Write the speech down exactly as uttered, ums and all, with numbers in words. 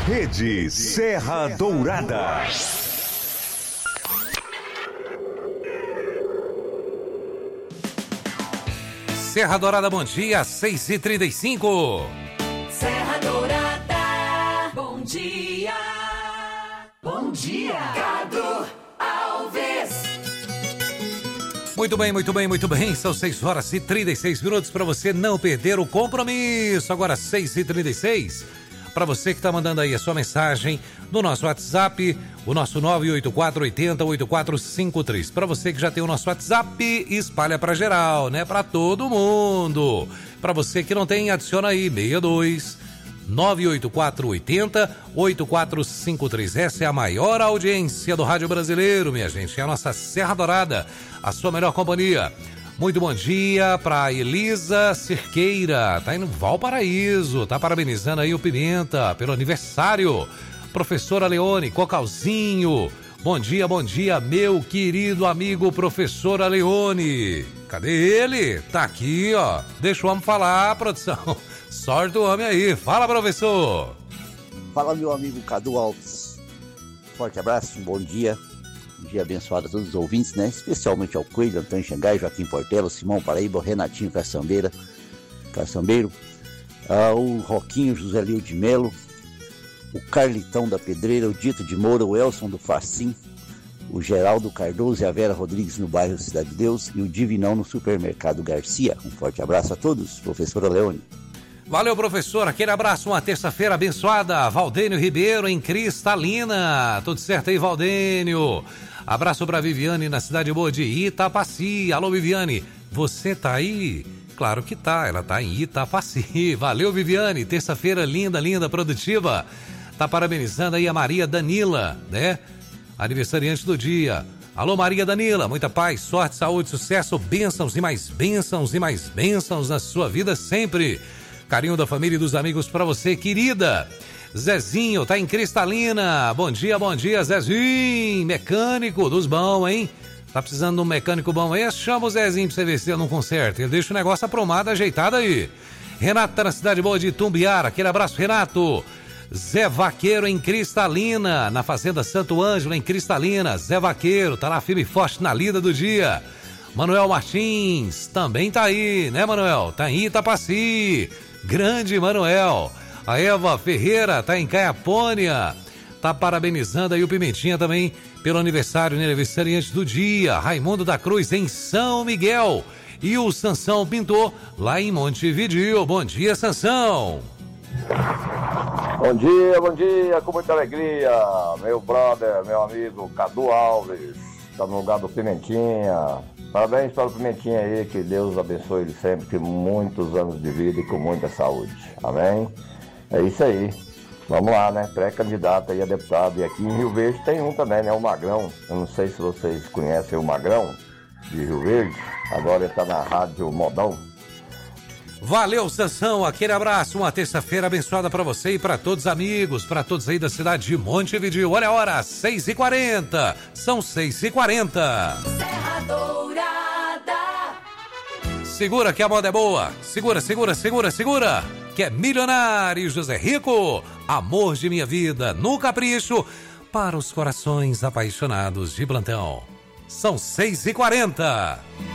Rede Serra Dourada. Serra Dourada, bom dia, seis e trinta e cinco. Serra Dourada, bom dia. Bom dia, Cadu Alves. Muito bem, muito bem, muito bem. São seis horas e trinta e seis minutos para você não perder o compromisso. Agora seis e trinta e seis. Para você que está mandando aí a sua mensagem no nosso WhatsApp, o nosso nove oito quatro oito zero oito quatro cinco três. Para você que já tem o nosso WhatsApp, espalha para geral, né? Para todo mundo. Para você que não tem, adiciona aí seis dois nove oito quatro oito zero oito quatro cinco três. Essa é a maior audiência do rádio brasileiro, minha gente. É a nossa Serra Dourada, a sua melhor companhia. Muito bom dia para Elisa Cirqueira, tá indo Valparaíso, tá parabenizando aí o Pimenta pelo aniversário. Professora Leone, Cocalzinho, bom dia, bom dia, meu querido amigo professora Leone. Cadê ele? Tá aqui, ó. Deixa o homem falar, produção. Sorte o homem aí. Fala, professor. Fala, meu amigo Cadu Alves. Forte abraço, um bom dia. Um dia abençoado a todos os ouvintes, né? Especialmente ao Coelho, Antônio Xangai, Joaquim Portela, Simão Paraíba, Renatinho Caçambeira, Caçambeiro, ah, o Roquinho José Lio de Melo, o Carlitão da Pedreira, o Dito de Moura, o Elson do Facim, o Geraldo Cardoso e a Vera Rodrigues no bairro Cidade de Deus e o Divinão no supermercado Garcia. Um forte abraço a todos, professora Leone. Valeu, professor. Aquele abraço, uma terça-feira abençoada. Valdênio Ribeiro em Cristalina. Tudo certo aí, Valdênio? Abraço pra Viviane na cidade boa de Itapaci. Alô, Viviane, você tá aí? Claro que tá, ela tá em Itapaci. Valeu, Viviane. Terça-feira linda, linda, produtiva. Tá parabenizando aí a Maria Danila, né? Aniversariante do dia. Alô, Maria Danila, muita paz, sorte, saúde, sucesso, bênçãos e mais bênçãos e mais bênçãos na sua vida sempre. Carinho da família e dos amigos pra você, querida. Zezinho, tá em Cristalina. Bom dia, bom dia, Zezinho. Mecânico dos bons, hein? Tá precisando de um mecânico bom aí? Chama o Zezinho pra você ver se ele não conserta. Ele deixa o negócio aprumado, ajeitado aí. Renato tá na cidade boa de Tumbiara. Aquele abraço, Renato. Zé Vaqueiro em Cristalina, na Fazenda Santo Ângelo, em Cristalina. Zé Vaqueiro, tá lá firme e forte na lida do dia. Manuel Martins, também tá aí, né, Manuel? Tá em Itapaci. Grande Manuel. A Eva Ferreira tá em Caiapônia. Tá parabenizando aí o Pimentinha também pelo aniversário, né, aniversariante do dia. Raimundo da Cruz em São Miguel. E o Sansão Pintor lá em Montevidéu. Bom dia, Sansão. Bom dia, bom dia, com muita alegria. Meu brother, meu amigo Cadu Alves. Tá no lugar do Pimentinha. Parabéns para o Pimentinha aí, que Deus abençoe ele sempre, com muitos anos de vida e com muita saúde. Amém? É isso aí. Vamos lá, né? Pré-candidato aí a deputado. E aqui em Rio Verde tem um também, né? O Magrão. Eu não sei se vocês conhecem o Magrão de Rio Verde. Agora ele tá na Rádio Modão. Valeu, Sansão, aquele abraço, uma terça-feira abençoada para você e para todos os amigos, para todos aí da cidade de Montevidéu. Olha a hora, seis e quarenta, são seis e quarenta. Serra Dourada. Segura que a moda é boa, segura, segura, segura, segura, que é Milionário José Rico, amor de minha vida, no capricho, para os corações apaixonados de plantão. São seis e quarenta.